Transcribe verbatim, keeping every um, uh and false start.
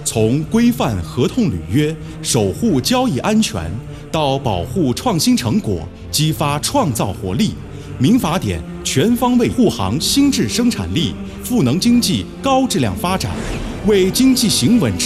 从规范合同履约、守护交易安全，到保护创新成果、激发创造活力，民法典全方位护航新质生产力、赋能经济高质量发展，为经济行稳。